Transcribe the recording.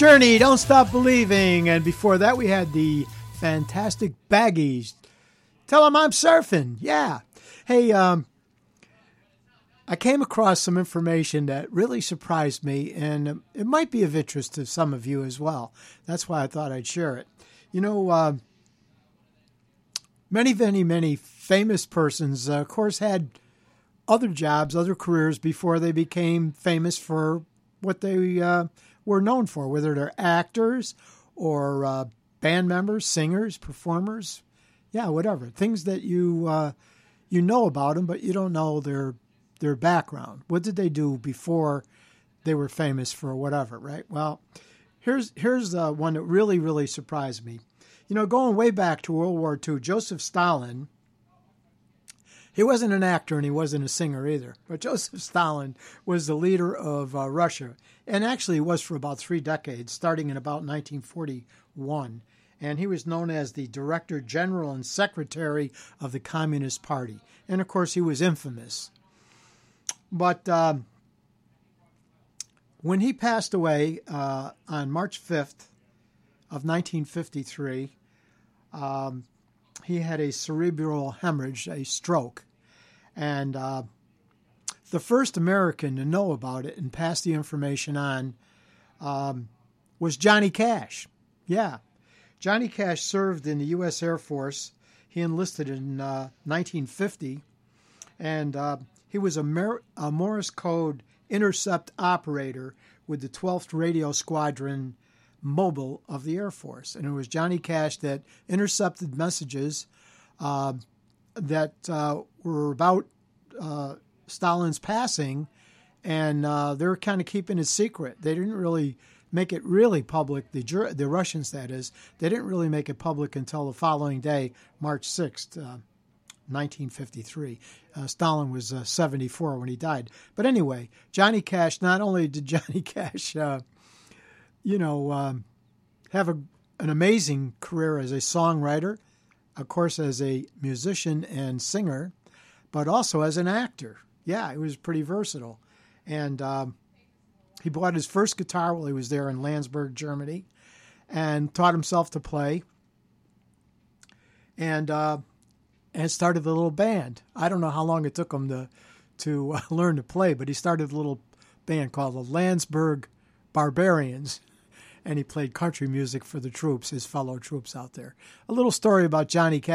Journey, Don't Stop Believing. And before that, we had the Fantastic Baggies. Tell them I'm surfing. Yeah. Hey, I came across some information that really surprised me, and it might be of interest to some of you as well. That's why I thought I'd share it. You know, many famous persons, of course, had other jobs, other careers before they became famous for what they were known for, whether they're actors or band members, singers, performers, yeah, whatever. Things that you know about them, but you don't know their background. What did they do before they were famous for whatever, right? Well, here's one that really surprised me. You know, going way back to World War II, Joseph Stalin, he wasn't an actor and he wasn't a singer either, but Joseph Stalin was the leader of Russia, and actually was for about 3 decades, starting in about 1941. And he was known as the Director General and Secretary of the Communist Party. And of course, he was infamous. But when he passed away on March 5th of 1953, he had a cerebral hemorrhage, a stroke. And the first American to know about it and pass the information on was Johnny Cash. Yeah. Johnny Cash served in the U.S. Air Force. He enlisted in 1950. And he was a Morse code intercept operator with the 12th Radio Squadron Mobile of the Air Force. And it was Johnny Cash that intercepted messages that were about Stalin's passing, and they were kind of keeping it secret. They didn't really make it really public, the Russians, that is. They didn't really make it public until the following day, March 6th, 1953. Stalin was 74 when he died. But anyway, Johnny Cash, not only did Johnny Cash have an amazing career as a songwriter, of course, as a musician and singer, but also as an actor. Yeah, he was pretty versatile. And he bought his first guitar while he was there in Landsberg, Germany, and taught himself to play, and started a little band. I don't know how long it took him to learn to play, but he started a little band called the Landsberg Barbarians. And he played country music for the troops, his fellow troops out there. A little story about Johnny Cash.